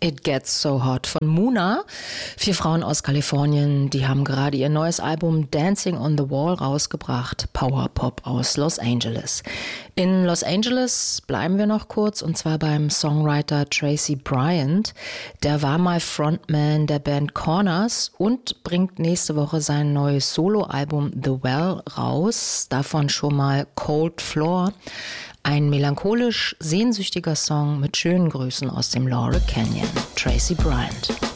It Gets So Hot von Muna. 4 Frauen aus Kalifornien, die haben gerade ihr neues Album Dancing on the Wall rausgebracht. Powerpop aus Los Angeles. In Los Angeles bleiben wir noch kurz, und zwar beim Songwriter Tracy Bryant. Der war mal Frontman der Band Corners und bringt nächste Woche sein neues Soloalbum The Well raus. Davon schon mal Cold Floor. Ein melancholisch sehnsüchtiger Song mit schönen Grüßen aus dem Laurel Canyon. Tracy Bryant.